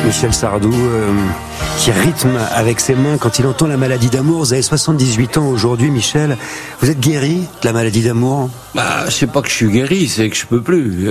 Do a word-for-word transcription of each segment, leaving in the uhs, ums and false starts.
Michel Sardou, euh, qui rythme avec ses mains quand il entend la maladie d'amour. Vous avez soixante-dix-huit ans aujourd'hui, Michel. Vous êtes guéri de la maladie d'amour? Bah, c'est pas que je suis guéri, c'est que je peux plus.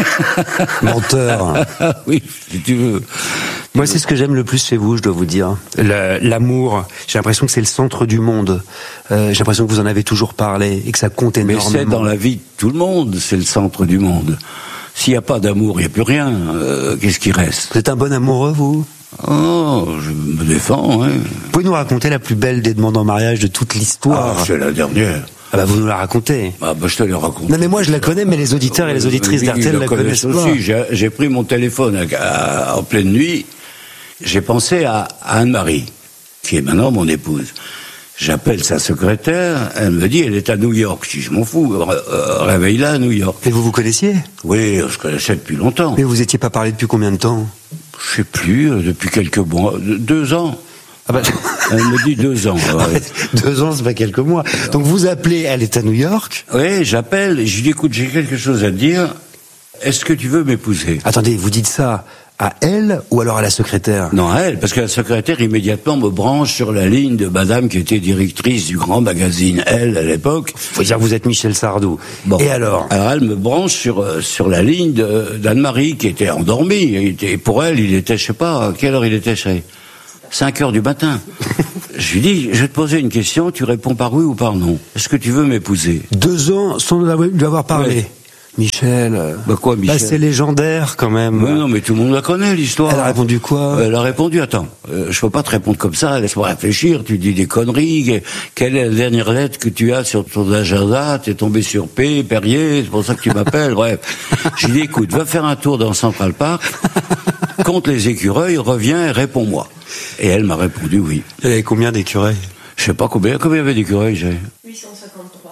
Menteur. Oui, si tu veux. Moi, c'est ce que j'aime le plus chez vous, je dois vous dire. Le, l'amour. J'ai l'impression que c'est le centre du monde. Euh, j'ai l'impression que vous en avez toujours parlé et que ça compte énormément. Mais c'est dans la vie de tout le monde, c'est le centre du monde. S'il n'y a pas d'amour, il n'y a plus rien. Euh, qu'est-ce qui reste? Vous êtes un bon amoureux, vous? Oh, je me défends, hein. Vous pouvez nous raconter la plus belle des demandes en mariage de toute l'histoire? Ah, c'est la dernière. Ah bah vous nous la racontez. Ah bah je te la raconte. Non mais moi je la connais, mais les auditeurs et les auditrices oui, d'Artel la connaissent pas. Aussi. J'ai, j'ai pris mon téléphone à, à, en pleine nuit. J'ai pensé à, à Anne-Marie, qui est maintenant mon épouse. J'appelle sa secrétaire, elle me dit elle est à New York. Je dis je m'en fous, euh, réveille-la à New York. Et vous vous connaissiez? Oui, on se connaissait depuis longtemps. Mais vous étiez pas parlé depuis combien de temps? Je sais plus, euh, depuis quelques mois, deux ans. Ah bah... Elle me dit deux ans. Ouais. Deux ans, c'est pas quelques mois. Donc vous appelez, elle est à New York? Oui, j'appelle, et je lui dis écoute, j'ai quelque chose à te dire. Est-ce que tu veux m'épouser? Attendez, vous dites ça à elle ou alors à la secrétaire? Non, à elle, parce que la secrétaire immédiatement me branche sur la ligne de madame qui était directrice du grand magazine Elle à l'époque. Faut dire vous êtes Michel Sardou. Bon. Et alors? Alors elle me branche sur euh, sur la ligne de, d'Anne-Marie qui était endormie. Il était, pour elle, il était, je sais pas, à quelle heure il était chez cinq heures du matin. Je lui dis, je vais te poser une question, tu réponds par oui ou par non. Est-ce que tu veux m'épouser? Deux ans sans lui avoir parlé. Ouais. Michel. Bah quoi, Michel? Bah c'est légendaire quand même. Mais non, mais tout le monde la connaît, l'histoire. Elle a répondu quoi? Elle a répondu, attends, euh, je peux pas te répondre comme ça, laisse-moi réfléchir, tu dis des conneries, quelle est la dernière lettre que tu as sur ton agenda, t'es tombé sur P, Perrier, c'est pour ça que tu m'appelles, bref. J'ai dit, écoute, va faire un tour dans Central Park, compte les écureuils, reviens et réponds-moi. Et elle m'a répondu oui. Il y avait combien d'écureuils? Je sais pas combien, combien il y avait d'écureuils, j'ai? huit cent cinquante-trois.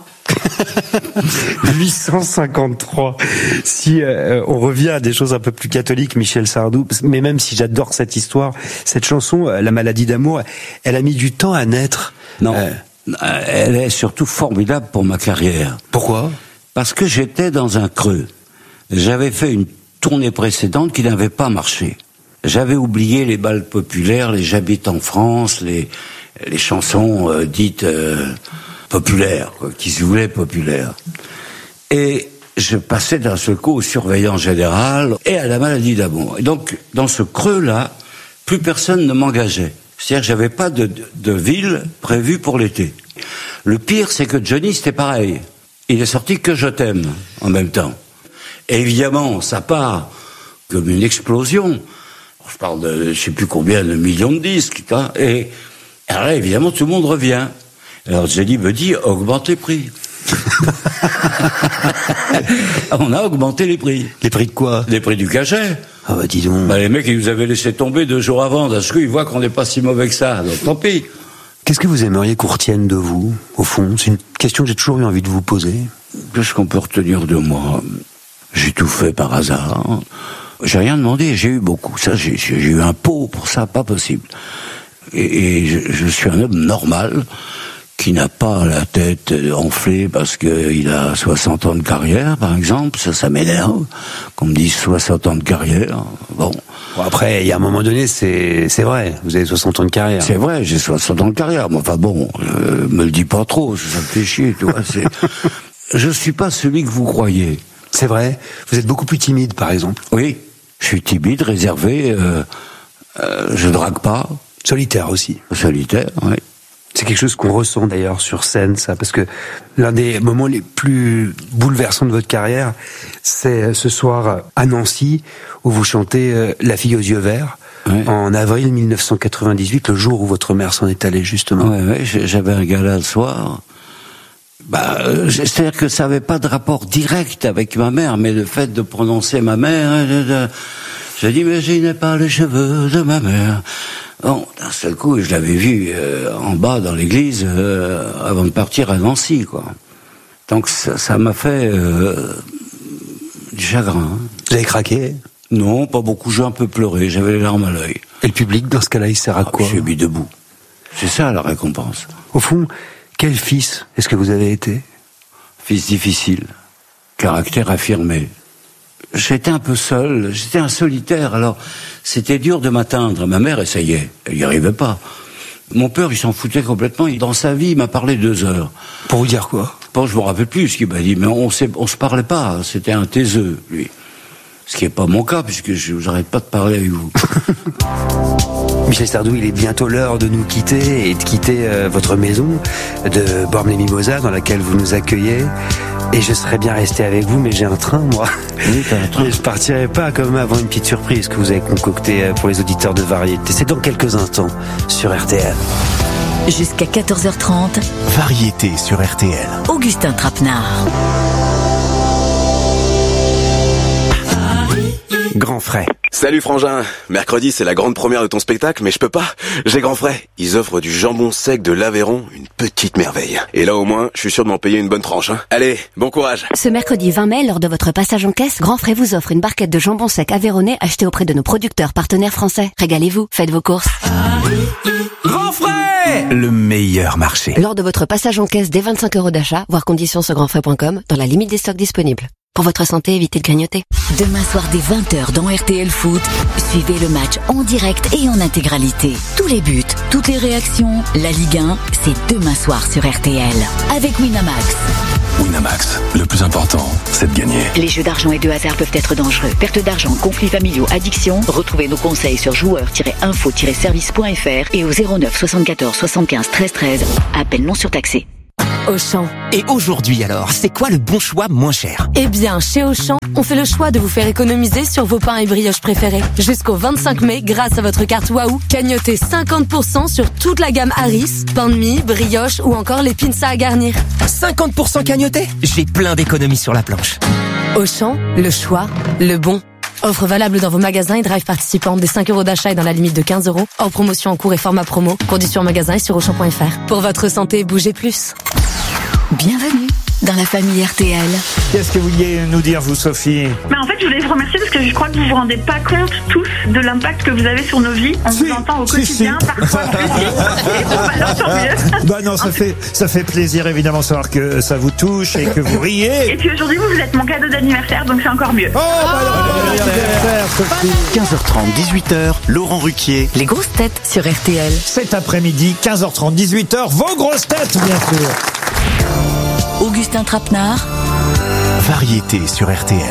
huit cent cinquante-trois. Si euh, on revient à des choses un peu plus catholiques, Michel Sardou, mais même si j'adore cette histoire, cette chanson, La maladie d'amour, elle a mis du temps à naître. Non, Euh, elle est surtout formidable pour ma carrière. pourquoi? Parce que j'étais dans un creux. J'avais fait une tournée précédente qui n'avait pas marché. J'avais oublié les bals populaires, les J'habite en France, les, les chansons euh, dites euh, populaires, quoi, qui se voulaient populaires. Et je passais d'un seul coup au surveillant général et à la maladie d'amour. Et donc, dans ce creux-là, plus personne ne m'engageait. C'est-à-dire que j'avais pas de, de, de ville prévue pour l'été. Le pire, c'est que Johnny, c'était pareil. Il est sorti que Je t'aime en même temps. Et évidemment, ça part comme une explosion. Je parle de je sais plus combien de millions de disques. Hein, et alors là, évidemment, tout le monde revient. Alors Johnny me dit, augmente les prix. On a augmenté les prix. Les prix de quoi? Les prix du cachet. Ah bah dis donc. Bah, les mecs, ils nous avaient laissé tomber deux jours avant. D'un coup, ils voient qu'on n'est pas si mauvais que ça. Donc tant pis. Qu'est-ce que vous aimeriez qu'on retienne de vous, au fond? C'est une question que j'ai toujours eu envie de vous poser. Qu'est-ce qu'on peut retenir de moi? J'ai tout fait par hasard. J'ai rien demandé, j'ai eu beaucoup. Ça, j'ai, j'ai eu un pot pour ça, pas possible. Et, et je, je suis un homme normal qui n'a pas la tête enflée parce qu'il a soixante ans de carrière, par exemple. Ça, ça m'énerve qu'on me dise soixante ans de carrière. Bon. Bon après, il y a un moment donné, c'est c'est vrai. Vous avez soixante ans de carrière. C'est vrai, j'ai soixante ans de carrière. Mais enfin bon, euh, me le dis pas trop, ça me fait chier, tu vois. C'est... Je suis pas celui que vous croyez. C'est vrai. Vous êtes beaucoup plus timide, par exemple. Oui, je suis timide, réservé, euh, euh, je drague pas. Solitaire aussi. Solitaire, oui. C'est quelque chose qu'on ressent d'ailleurs sur scène, ça, parce que l'un des moments les plus bouleversants de votre carrière, c'est ce soir à Nancy, où vous chantez La fille aux yeux verts, ouais. En avril mille neuf cent quatre-vingt-dix-huit, le jour où votre mère s'en est allée, justement. Oui, ouais, j'avais un gala le soir. Bah, euh, c'est-à-dire que ça n'avait pas de rapport direct avec ma mère, mais le fait de prononcer ma mère, je n'imaginais pas les cheveux de ma mère. Bon, d'un seul coup, je l'avais vu euh, en bas dans l'église euh, avant de partir à Nancy, quoi. Donc ça, ça m'a fait euh, du chagrin. Vous avez craqué? Non, pas beaucoup. J'ai un peu pleuré. J'avais les larmes à l'œil. Et le public, dans ce cas-là, il sert à ah, quoi? Je suis mis debout. C'est ça la récompense. Au fond, quel fils est-ce que vous avez été? Fils difficile, caractère affirmé, j'étais un peu seul, j'étais un solitaire, alors c'était dur de m'atteindre. Ma mère essayait, elle n'y arrivait pas. Mon père, il s'en foutait complètement. Dans sa vie, il m'a parlé deux heures. Pour vous dire quoi? Bon, je me rappelle plus ce qu'il m'a dit, mais on s'est, on se parlait pas. C'était un taiseux, lui. Ce qui n'est pas mon cas, puisque je n'arrête pas de parler avec vous. Michel Sardou, il est bientôt l'heure de nous quitter et de quitter euh, votre maison de Bormes-les-Mimosas dans laquelle vous nous accueillez. Et je serais bien resté avec vous, mais j'ai un train, moi. Oui, t'as un train. Et je partirai pas comme avant une petite surprise que vous avez concoctée pour les auditeurs de Variété. C'est dans quelques instants sur R T L. Jusqu'à quatorze heures trente. Variété sur R T L. Augustin Trapenard. Grand frais. Salut Frangin, mercredi c'est la grande première de ton spectacle, mais je peux pas, j'ai Grand Frais. Ils offrent du jambon sec de l'Aveyron, une petite merveille. Et là au moins, je suis sûr de m'en payer une bonne tranche. Hein. Allez, bon courage. Ce mercredi vingt mai, lors de votre passage en caisse, Grand Frais vous offre une barquette de jambon sec aveyronnais achetée auprès de nos producteurs partenaires français. Régalez-vous, faites vos courses. Grand frais, le meilleur marché. Lors de votre passage en caisse dès vingt-cinq euros d'achat, voir conditions sur grand frais point com, dans la limite des stocks disponibles. Pour votre santé, évitez de grignoter. Demain soir dès vingt heures dans R T L Foot, suivez le match en direct et en intégralité. Tous les buts, toutes les réactions, la Ligue un, c'est demain soir sur R T L. Avec Winamax. Winamax, le plus important, c'est de gagner. Les jeux d'argent et de hasard peuvent être dangereux. Perte d'argent, conflits familiaux, addiction. Retrouvez nos conseils sur joueurs tiret info tiret service point f r et au zéro neuf soixante-quatorze soixante-quinze treize treize. Appel non surtaxé. Auchan. Et aujourd'hui alors, c'est quoi le bon choix moins cher? Eh bien, chez Auchan, on fait le choix de vous faire économiser sur vos pains et brioches préférés. Jusqu'au vingt-cinq mai, grâce à votre carte Waouh, cagnotez cinquante pour cent sur toute la gamme Harris, pain de mie, brioche ou encore les pinces à garnir. cinquante pour cent cagnoté? J'ai plein d'économies sur la planche. Auchan, le choix, le bon. Offre valable dans vos magasins et drive participants des cinq euros d'achat et dans la limite de quinze euros. Hors promotion en cours et format promo. Conditions en magasin et sur auchan point f r. Pour votre santé, bougez plus. Bienvenue dans la famille R T L. Qu'est-ce que vous vouliez nous dire, vous, Sophie? Bah, en fait, je voulais vous remercier parce que je crois que vous vous rendez pas compte tous de l'impact que vous avez sur nos vies. On si, vous entend au si, quotidien, si. parfois en musique. Et bon, bah, alors, tant mieux. Bah non, ça fait, ça fait plaisir, évidemment, de savoir que ça vous touche et que vous riez. Et puis aujourd'hui, vous, vous êtes mon cadeau d'anniversaire, donc c'est encore mieux. Oh, bah alors, bon anniversaire, Sophie. quinze heures trente, dix-huit heures, Laurent Ruquier. Les grosses têtes sur R T L. Cet après-midi, quinze heures trente, dix-huit heures, vos grosses têtes, bien sûr. Augustin Trapenard. Variété sur R T L.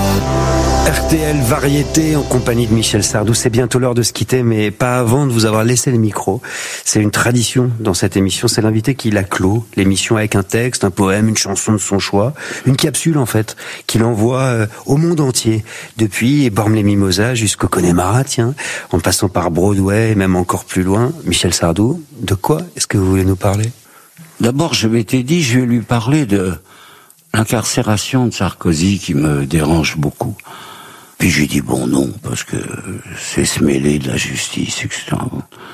R T L Variété en compagnie de Michel Sardou. C'est bientôt l'heure de se quitter, mais pas avant de vous avoir laissé le micro. C'est une tradition dans cette émission. C'est l'invité qui la clôt l'émission avec un texte, un poème, une chanson de son choix, une capsule en fait, qu'il envoie au monde entier. Depuis Bormes-les-Mimosas jusqu'au Connemara, tiens, en passant par Broadway et même encore plus loin. Michel Sardou, de quoi est-ce que vous voulez nous parler? D'abord, je m'étais dit, je vais lui parler de l'incarcération de Sarkozy qui me dérange beaucoup. Puis j'ai dit, bon, non, parce que c'est se mêler de la justice, et cetera.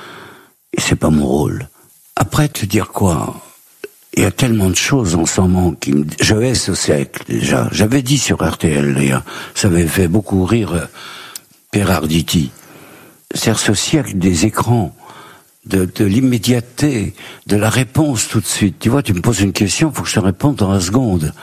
Et c'est pas mon rôle. Après, te dire quoi? Il y a tellement de choses en ce moment qui me... Je hais ce siècle, déjà. J'avais dit sur R T L, d'ailleurs, ça m'avait fait beaucoup rire euh, Pierre Arditi. C'est ce siècle des écrans. De, de l'immédiateté, de la réponse tout de suite. Tu vois, tu me poses une question, il faut que je te réponde dans une seconde.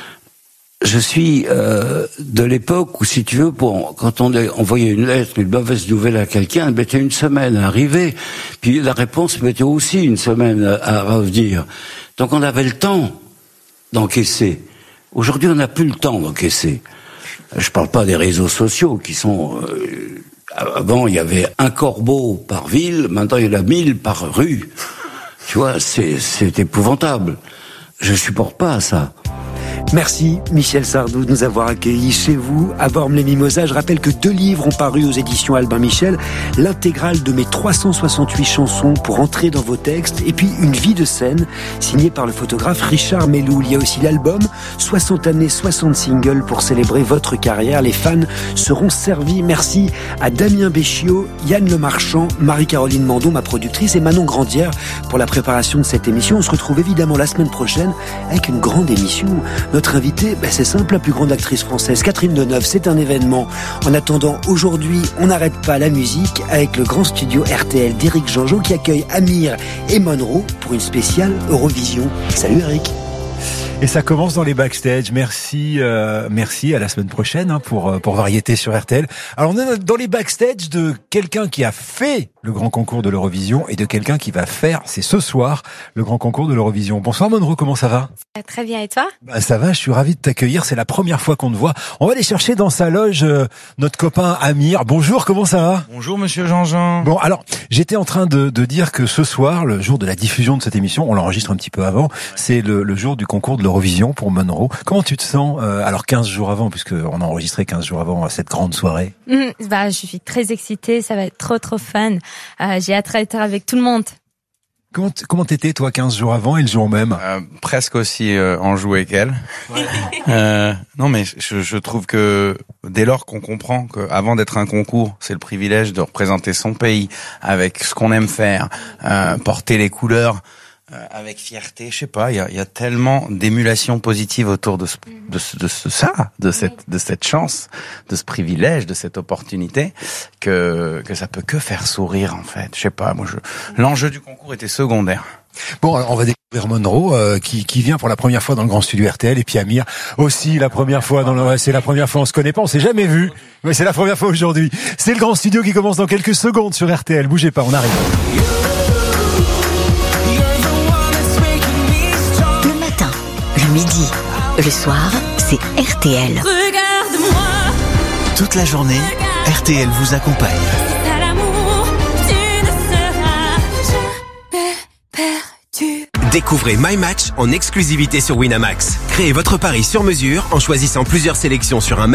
Je suis euh, de l'époque où, si tu veux, pour quand on envoyait une lettre, une mauvaise nouvelle à quelqu'un, elle mettait une semaine à arriver, puis la réponse mettait aussi une semaine à, à revenir. Donc on avait le temps d'encaisser. Aujourd'hui, on n'a plus le temps d'encaisser. Je parle pas des réseaux sociaux qui sont... Euh, Avant, il y avait un corbeau par ville, maintenant il y en a mille par rue. Tu vois, c'est, c'est épouvantable. Je supporte pas ça. Merci Michel Sardou de nous avoir accueillis chez vous à Bormes-les-Mimosas. Je rappelle que deux livres ont paru aux éditions Albin Michel, l'intégrale de mes trois cent soixante-huit chansons pour entrer dans vos textes, et puis une vie de scène signée par le photographe Richard Meloul. Il y a aussi l'album soixante années, soixante singles pour célébrer votre carrière. Les fans seront servis. Merci à Damien Béchiot, Yann Lemarchand, Marie-Caroline Mandon, ma productrice, et Manon Grandière pour la préparation de cette émission. On se retrouve évidemment la semaine prochaine avec une grande émission. Notre invitée, ben c'est simple, la plus grande actrice française, Catherine Deneuve. C'est un événement. En attendant, aujourd'hui, on n'arrête pas la musique avec le grand studio R T L d'Éric Jeanjeau qui accueille Amir et Monroe pour une spéciale Eurovision. Salut Eric. Et ça commence dans les backstage. Merci, euh, merci. À la semaine prochaine hein, pour pour Variété sur R T L. Alors on est dans les backstage de quelqu'un qui a fait le grand concours de l'Eurovision et de quelqu'un qui va faire, c'est ce soir, le grand concours de l'Eurovision. Bonsoir Monroe, comment ça va? Très bien, et toi? Bah ça va, je suis ravi de t'accueillir. C'est la première fois qu'on te voit. On va aller chercher dans sa loge euh, notre copain Amir. Bonjour, comment ça va? Bonjour Monsieur Jean-Jean. Bon, alors j'étais en train de, de dire que ce soir, le jour de la diffusion de cette émission, on l'enregistre un petit peu avant, c'est le, le jour du concours de l'Eurovision pour Monroe. Comment tu te sens euh, alors quinze jours avant, puisque on a enregistré quinze jours avant cette grande soirée? Mmh, bah, je suis très excitée, ça va être trop trop fun. Euh, j'ai hâte d'être avec tout le monde. Comment comment t'étais toi quinze jours avant et le jour même? euh, Presque aussi euh, enjoué qu'elle. Ouais. euh, non mais je, je trouve que dès lors qu'on comprend qu'avant d'être un concours, c'est le privilège de représenter son pays avec ce qu'on aime faire, euh, porter les couleurs euh, avec fierté, je sais pas, il y a, y a tellement d'émulation positive autour de ce, de, ce, de ce, ça, de cette, de cette chance, de ce privilège, de cette opportunité, que que ça peut que faire sourire en fait. Je sais pas, moi je, l'enjeu du concours était secondaire. Bon, alors on va découvrir Monroe euh, qui qui vient pour la première fois dans le grand studio R T L et puis Amir aussi la première fois dans le ouais, c'est la première fois, on se connaît pas, on s'est jamais vu. Mais c'est la première fois aujourd'hui. C'est le grand studio qui commence dans quelques secondes sur R T L. Bougez pas, on arrive. Le matin, le midi, le soir, c'est R T L. Regarde-moi. Toute la journée, R T L vous accompagne. À l'amour, tu ne seras jamais perdu. Découvrez My Match en exclusivité sur Winamax. Créez votre pari sur mesure en choisissant plusieurs sélections sur un